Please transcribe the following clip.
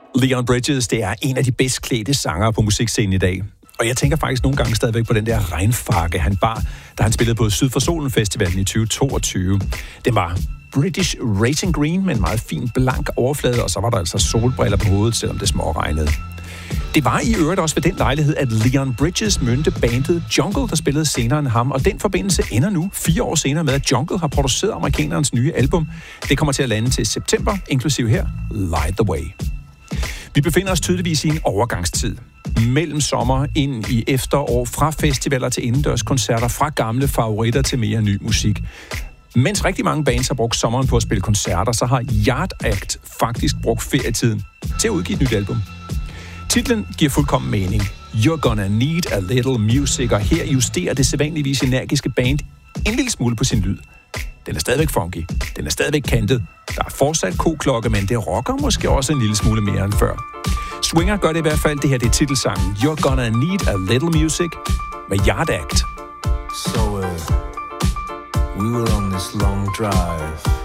Leon Bridges, det er en af de bedst klædte sangere på musikscenen i dag. Og jeg tænker faktisk nogle gange stadigvæk på den der regnfarke, han bar, da han spillede på Syd for Solen Festivalen i 2022. Det var British Racing Green med en meget fin blank overflade, og så var der altså solbriller på hovedet, selvom det småregnede. Det var i øvrigt også ved den lejlighed, at Leon Bridges mødte bandet Jungle, der spillede senere end ham, og den forbindelse ender nu 4 år senere med, at Jungle har produceret amerikanernes nye album. Det kommer til at lande til september, inklusiv her, Light the Way. Vi befinder os tydeligvis i en overgangstid. Mellem sommer ind i efterår, fra festivaler til indendørskoncerter, fra gamle favoritter til mere ny musik. Mens rigtig mange bands har brugt sommeren på at spille koncerter, så har Yard Act faktisk brugt ferietiden til at udgive et nyt album. Titlen giver fuldkommen mening. You're gonna need a little music, og her justerer det sædvanligvis energiske band en lille smule på sin lyd. Den er stadigvæk funky, den er stadigvæk kantet, der er fortsat koklokke, men det rocker måske også en lille smule mere end før. Swinger gør det i hvert fald, det her det er titelsangen You're gonna need a little music med Yard Act. So, we were on this long drive